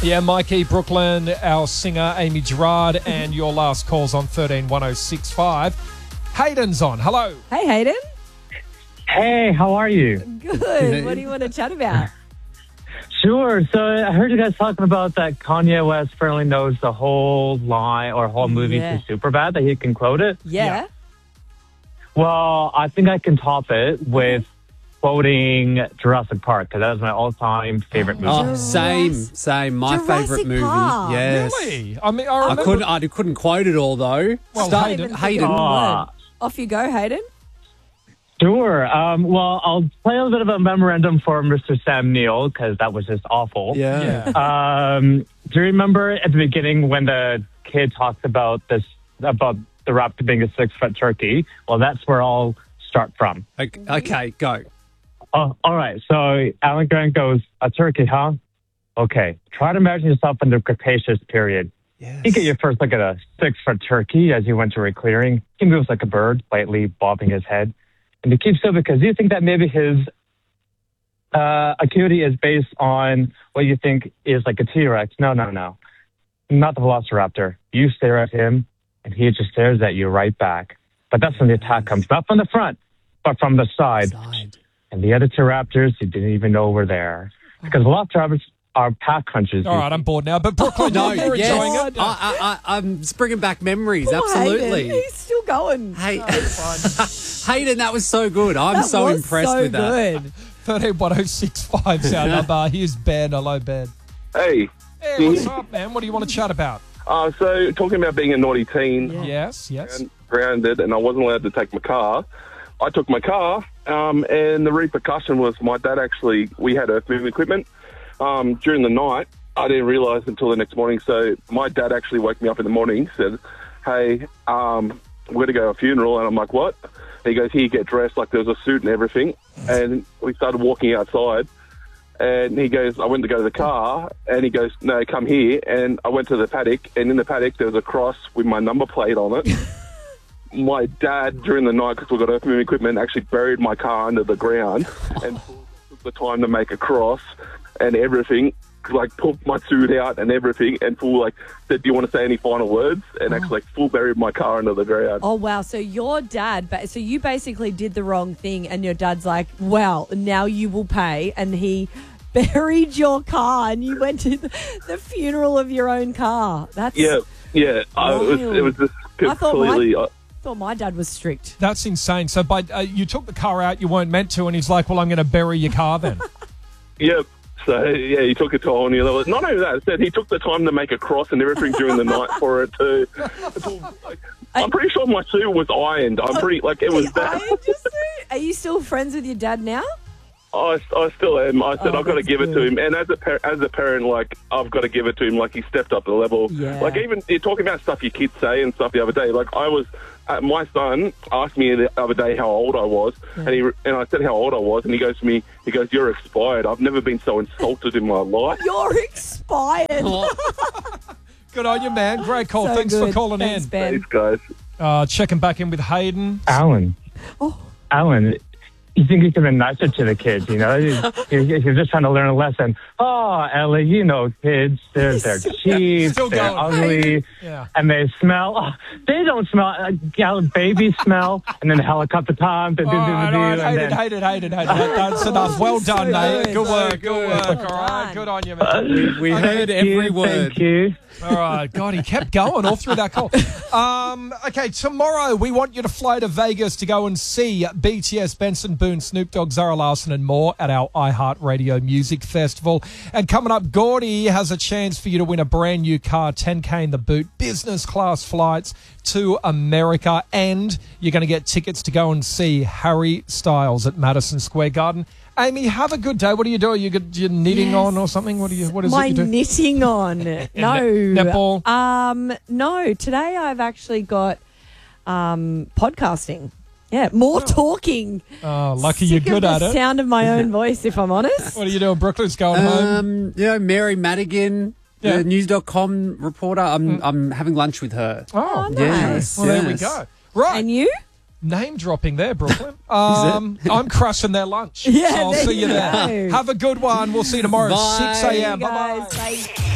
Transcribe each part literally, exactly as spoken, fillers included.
Yeah, Mikey, Brooklyn, our singer, Amy Gerard, and your last calls on thirteen one oh six five. Hayden's on. Hello. Hey, Hayden. Hey, how are you? Good. What do you want to chat about? Sure. So I heard you guys talking about that Kanye West apparently knows the whole line or whole movie Yeah. to Superbad, that he can quote it. Yeah. Yeah. Well, I think I can top it with quoting Jurassic Park, because that is my all-time favorite movie. Oh, same, Jurassic- same. My Jurassic favourite movie. Park. Yes. Really? I mean, I I remember. couldn't. I couldn't quote it all though. Well, Start- Hayden- Hayden. Ah. Off you go, Hayden. Sure. Um, well, I'll play a little bit of a memorandum for Mister Sam Neill, because that was just awful. Yeah. Yeah. Um, do you remember at the beginning when the kid talks about this, about the raptor being a six-foot turkey? Well, that's where I'll start from. Okay, okay, go. Oh, all right. So Alan Grant goes, a turkey, huh? Okay. Try to imagine yourself in the Cretaceous period. Yes. You get your first look at a six-foot turkey as you went to a clearing. He moves like a bird, lightly bobbing his head. And he keeps still because you think that maybe his uh, acuity is based on what you think is like a T-Rex. No, no, no. Not the Velociraptor. You stare at him, and he just stares at you right back. But that's when the attack comes. Not from the front, but from the side. Side. And the other two raptors, you didn't even know were there. Because Velociraptors are pack hunters. All right, I'm bored now. But Brooklyn, No, you're yes. enjoying it. I, I, I, I'm just bringing back memories. Poor Absolutely. Hayden. He's still going. Hey, Hayden, that was so good. I'm That so was impressed so with that. good. thirteen one oh six five is our number. Here's Ben. Hello, Ben. Hey, Hey, what's up, man? What do you want to chat about? uh, so talking about being a naughty teen, Yeah. Yes, yes. and grounded, and I wasn't allowed to take my car. I took my car, um, and the repercussion was my dad actually, we had earth moving equipment. Um, during the night, I didn't realise until the next morning, so my dad actually woke me up in the morning, said, hey, um, we're going to go to a funeral, and I'm like, what? And he goes, here, get dressed, like there was a suit and everything, and we started walking outside. And he goes, I went to go to the car, and he goes, no, come here. And I went to the paddock, and in the paddock there was a cross with my number plate on it. My dad, during the night, because we've got earth moving equipment, actually buried my car under the ground and took the time to make a cross and everything, like pulled my suit out and everything, and full like said, do you want to say any final words? And actually like full buried my car under the ground. Oh, wow. So your dad, ba- so you basically did the wrong thing, and your dad's like, well, now you will pay. And he buried your car, and you went to the, the funeral of your own car. That's Yeah, yeah. I, it, was, Wild. it was just I thought my- completely... uh, I thought my dad was strict. That's insane. So, by uh, you took the car out, you weren't meant to, and he's like, well, I'm going to bury your car then. Yep. So, yeah, he took it to a whole new level. Not only that, I said he took the time to make a cross and everything during the night for it too. Like, I'm pretty sure my suit was ironed. I'm pretty, like, it was He that. ironed your suit? Are you still friends with your dad now? I, I still am. I said Oh, I've got to that's give it to good. him. And as a, par- as a parent, like, I've got to give it to him. Like, he stepped up the level. Yeah. Like, even you're talking about stuff your kids say and stuff the other day. Like, I was... Uh, my son asked me the other day how old I was, and he and I said how old I was, and he goes to me, he goes, "You're expired. I've never been so insulted in my life." You're expired. Good on you, man. Great call. So Thanks good. for calling Thanks, in. Ben. Thanks, guys. Uh, checking back in with Hayden. Alan. Oh. Alan, you think you could have been nicer to the kids, you know? You- you- You're just trying to learn a lesson. Oh, Ellie, you know kids, they're, they're cheap, Still they're going. ugly, Yeah. and they smell. Oh, they don't smell. Uh, yeah, babies smell, and then the helicopter time. All right, all right. and Hayden, then, Hayden, Hayden, Hayden. That- That's enough. Well So done, mate. good. Good work, So good work. good. All right, done. good on you, man. We heard Thank every you, word. Thank you. All right. God, he kept going all through that call. Um, okay, tomorrow we want you to fly to Vegas to go and see B T S, Benson Boone, Snoop Dogg, Zara Larsson and more at our iHeartRadio Music Festival. And coming up, Gordy has a chance for you to win a brand new car, ten K in the boot, business class flights to America, and you're going to get tickets to go and see Harry Styles at Madison Square Garden. Amy, have a good day. What are you doing? You got your knitting Yes. on or something? What do you? What is My it you do? knitting on. No. netball? Um, no. Today I've actually got um, podcasting. Yeah, more talking. Oh, lucky Sick you're good of at the it. sound of my own voice, if I'm honest. What are you doing? Brooklyn's going home. Um, you know, Mary Madigan, Yeah. the news dot com reporter. I'm I'm having lunch with her. Oh, nice. Yes, well, there we yes. go. Right. And you? Name dropping there, Brooklyn. Um, I'm crushing their lunch. Yeah, so I'll there see you you there. go. Have a good one. We'll see you tomorrow, Bye. six a.m. Guys, Bye-bye. bye.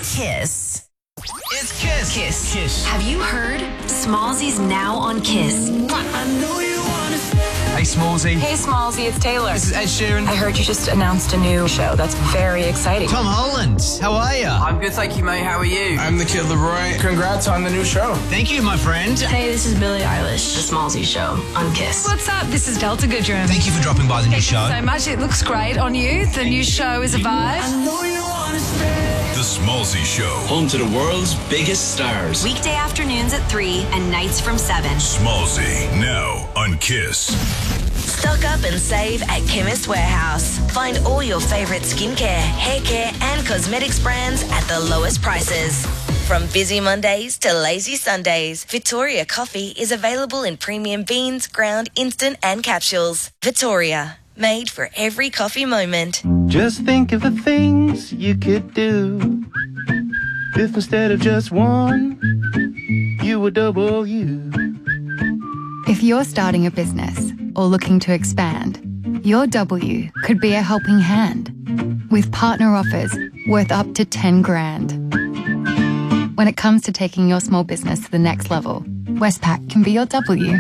Kiss. It's Kiss. Kiss. Kiss. Have you heard? Smallsy's now on Kiss. I know you wanna stay. Hey, Smallsy. Hey, Smallsy, it's Taylor. This is Ed Sheeran. I heard you just announced a new show. That's very exciting. Tom Holland. How are you? I'm good, thank you, mate. How are you? I'm the Kid Leroy. Congrats on the new show. Thank you, my friend. Hey, this is Billie Eilish. The Smallsy Show on Kiss. What's up? This is Delta Goodrum. Thank you for dropping by the new Thank show. you so much. It looks great on you. The new show is a vibe. I know you wanna stay. The Smallsy Show. Home to the world's biggest stars. Weekday afternoons at three and nights from seven. Smallsy, now on Kiss. Stock up and save at Chemist Warehouse. Find all your favourite skincare, hair care and cosmetics brands at the lowest prices. From busy Mondays to lazy Sundays, Victoria coffee is available in premium beans, ground, instant and capsules. Victoria, made for every coffee moment. Just think of the things you could do if instead of just one, you were double you. If you're starting a business or looking to expand, your W could be a helping hand with partner offers worth up to ten grand. When it comes to taking your small business to the next level, Westpac can be your W.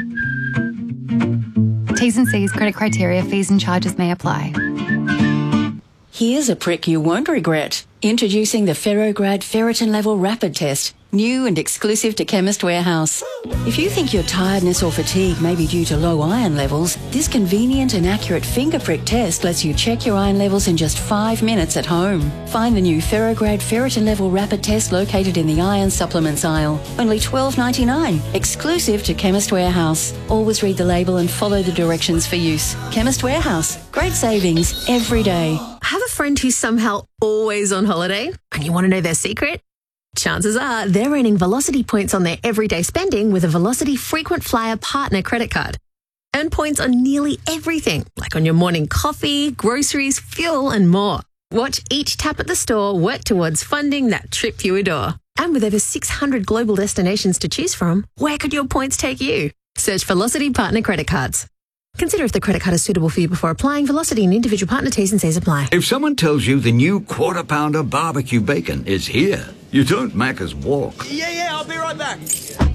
T's and C's, credit criteria, fees and charges may apply. Here's a prick you won't regret. Introducing the Ferrograd Ferritin Level Rapid Test. New and exclusive to Chemist Warehouse. If you think your tiredness or fatigue may be due to low iron levels, this convenient and accurate finger prick test lets you check your iron levels in just five minutes at home. Find the new Ferrograd Ferritin Level Rapid Test located in the iron supplements aisle. Only twelve ninety-nine, exclusive to Chemist Warehouse. Always read the label and follow the directions for use. Chemist Warehouse. Great savings every day. Have a friend who's somehow always on holiday and you want to know their secret? Chances are they're earning Velocity points on their everyday spending with a Velocity Frequent Flyer Partner credit card. Earn points on nearly everything, like on your morning coffee, groceries, fuel, and more. Watch each tap at the store work towards funding that trip you adore. And with over six hundred global destinations to choose from, where could your points take you? Search Velocity Partner credit cards. Consider if the credit card is suitable for you before applying. Velocity and individual partner T's and C's apply. If someone tells you the new Quarter Pounder barbecue bacon is here, you don't Macca's walk. Yeah, yeah, I'll be right back.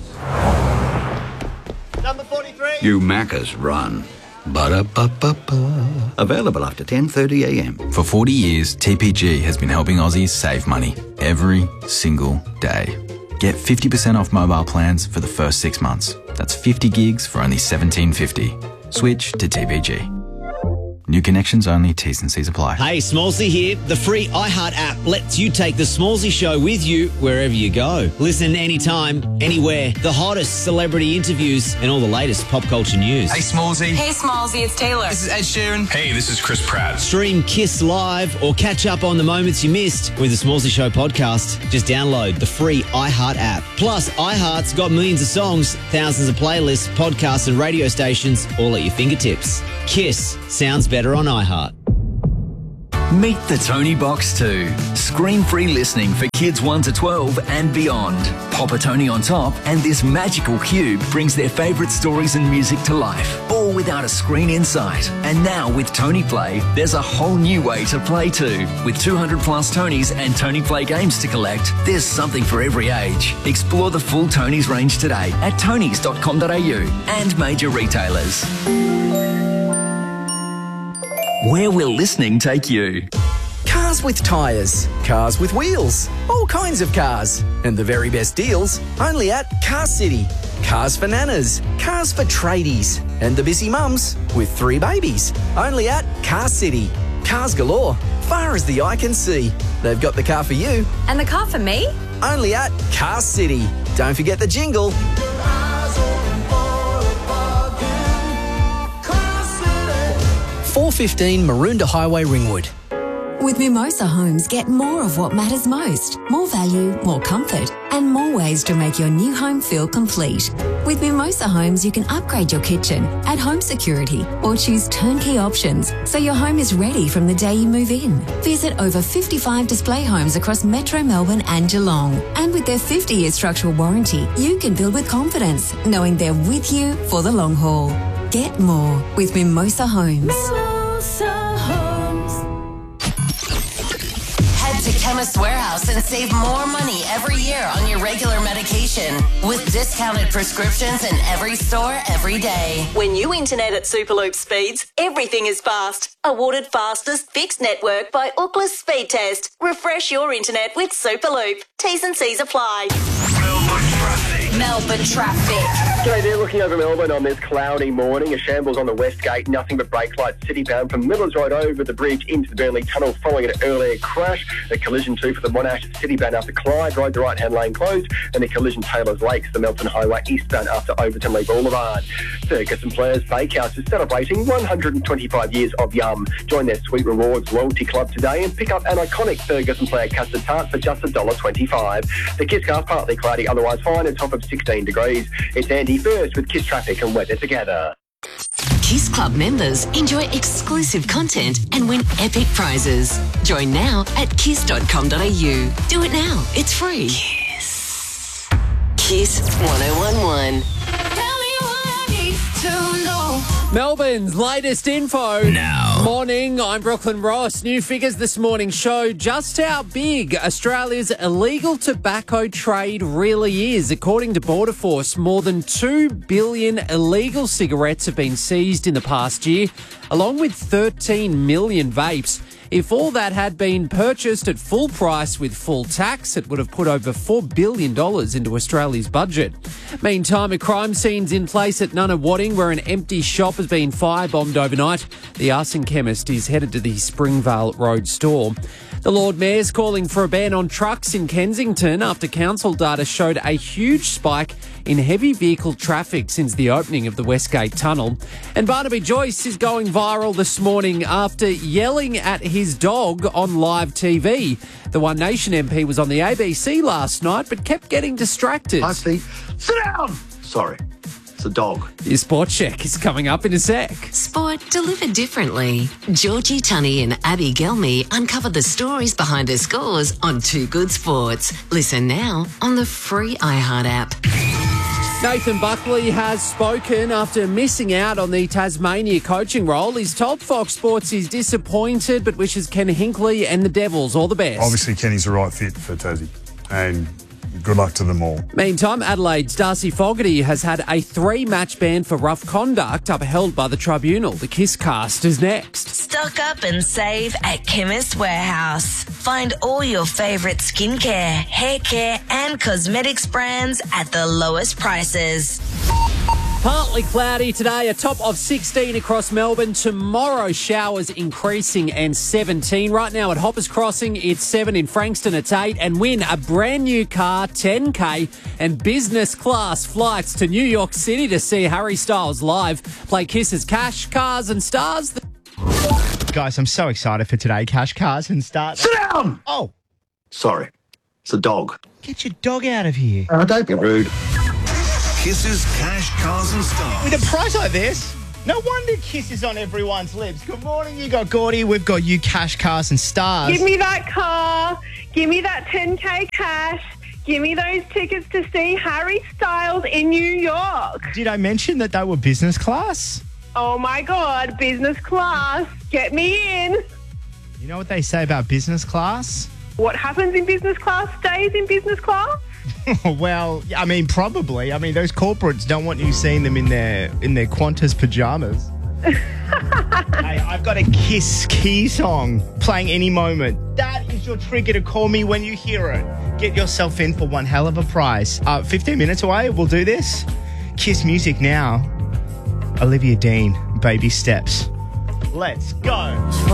Number forty-three. You Macca's run. Ba-da-ba-ba-ba. Available after ten thirty a m. For forty years, T P G has been helping Aussies save money every single day. Get fifty percent off mobile plans for the first six months. That's fifty gigs for only seventeen fifty. Switch to T P G. New connections only, T's and C's apply. Hey, Smallsy here. The free iHeart app lets you take the Smallsy Show with you wherever you go. Listen anytime, anywhere. The hottest celebrity interviews and all the latest pop culture news. Hey, Smallsy. Hey, Smallsy, it's Taylor. This is Ed Sheeran. Hey, this is Chris Pratt. Stream Kiss Live or catch up on the moments you missed with the Smallsy Show podcast. Just download the free iHeart app. Plus, iHeart's got millions of songs, thousands of playlists, podcasts and radio stations all at your fingertips. Kiss sounds better on iHeart. Meet the Tony Box two. Screen-free listening for kids one to twelve and beyond. Pop a Tony on top and this magical cube brings their favourite stories and music to life, all without a screen in sight. And now with Tony Play, there's a whole new way to play too. With two hundred plus Tonys and Tony Play games to collect, there's something for every age. Explore the full Tonys range today at tonys dot com dot a u and major retailers. Where will listening take you? Cars with tyres, cars with wheels, all kinds of cars. And the very best deals only at Car City. Cars for nanas, cars for tradies, and the busy mums with three babies. Only at Car City. Cars galore, far as the eye can see. They've got the car for you. And the car for me? Only at Car City. Don't forget the jingle. four fifteen Maroondah Highway, Ringwood. With Mimosa Homes, get more of what matters most. More value, more comfort, and more ways to make your new home feel complete. With Mimosa Homes, you can upgrade your kitchen, add home security, or choose turnkey options so your home is ready from the day you move in. Visit over fifty-five display homes across Metro Melbourne and Geelong. And with their fifty-year structural warranty, you can build with confidence, knowing they're with you for the long haul. Get more with Mimosa Homes. Mimosa Homes. Head to Chemist Warehouse and save more money every year on your regular medication with discounted prescriptions in every store every day. When you internet at Superloop speeds, everything is fast. Awarded fastest fixed network by Ookla Speed Test. Refresh your internet with Superloop. T's and C's apply. Melbourne traffic. G'day there, looking over Melbourne on this cloudy morning. A shambles on the West Gate, nothing but brake lights city bound from Millers Road over the bridge into the Burnley Tunnel following an earlier crash. A collision too for the Monash city bound after Clyde Road, the right-hand lane closed, and a collision Taylor's Lakes, the Melton Highway eastbound after Overton Lee Boulevard. Circus and Players Bakehouse is celebrating one hundred twenty-five years of Yum. Join their Sweet Rewards loyalty club today and pick up an iconic Fergus and Player custard tart for just one dollar twenty-five. The Kiss Car's partly cloudy, otherwise fine, a top of sixteen degrees. It's Andy first with Kiss Traffic and Weather Together. Kiss Club members enjoy exclusive content and win epic prizes. Join now at kiss dot com dot a u. Do it now. It's free. Kiss. Kiss one oh one one. Melbourne's latest info. Now. Morning, I'm Brooklyn Ross. New figures this morning show just how big Australia's illegal tobacco trade really is. According to Border Force, more than two billion illegal cigarettes have been seized in the past year, along with thirteen million vapes. If all that had been purchased at full price with full tax, it would have put over four billion dollars into Australia's budget. Meantime, a crime scene's in place at Nunawading where an empty shop has been firebombed overnight. The arson chemist is headed to the Springvale Road store. The Lord Mayor's calling for a ban on trucks in Kensington after council data showed a huge spike in heavy vehicle traffic since the opening of the Westgate Tunnel. And Barnaby Joyce is going viral this morning after yelling at his dog on live T V. The One Nation M P was on the A B C last night but kept getting distracted. Hi, Steve. Sit down! Sorry. It's a dog. Your sport check is coming up in a sec. Sport delivered differently. Georgie Tunney and Abby Gelmy uncover the stories behind her scores on Too Good Sports. Listen now on the free iHeart app. Nathan Buckley has spoken after missing out on the Tasmania coaching role. He's told Fox Sports he's disappointed but wishes Ken Hinkley and the Devils all the best. Obviously, Kenny's the right fit for Tassie, and good luck to them all. Meantime, Adelaide's Darcy Fogarty has had a three-match ban for rough conduct upheld by the tribunal. The Kiss Cast is next. Stock up and save at Chemist Warehouse. Find all your favourite skincare, hair care and cosmetics brands at the lowest prices. Partly cloudy today, a top of sixteen across Melbourne. Tomorrow, showers increasing and seventeen. Right now at Hoppers Crossing, it's seven. In Frankston, it's eight. And win a brand new car, ten K, and business class flights to New York City to see Harry Styles live. Play Kisses, Cash, Cars and Stars. Guys, I'm so excited for today. Cash, Cars and Stars. Sit down! Oh. Sorry. It's a dog. Get your dog out of here. Uh, don't be rude. Kisses, Cash, Cars and Stars. With a prize like this, no wonder Kiss is on everyone's lips. Good morning, you got Gordy. We've got you, Cash, Cars and Stars. Give me that car. Give me that ten K cash. Give me those tickets to see Harry Styles in New York. Did I mention that they were business class? Oh, my God. Business class. Get me in. You know what they say about business class? What happens in business class stays in business class? Well, I mean, probably. I mean, those corporates don't want you seeing them in their in their Qantas pajamas. Hey, I've got a Kiss Key song playing any moment. That is your trigger to call me when you hear it. Get yourself in for one hell of a prize. Uh, fifteen minutes away, we'll do this. Kiss music now. Olivia Dean, Baby Steps. Let's go.